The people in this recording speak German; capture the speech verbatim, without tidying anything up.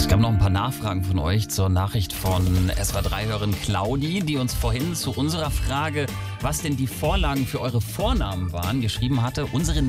Es gab noch ein paar Nachfragen von euch zur Nachricht von S W R drei-Hörerin Claudi, die uns vorhin zu unserer Frage, was denn die Vorlagen für eure Vornamen waren, geschrieben hatte. Unsere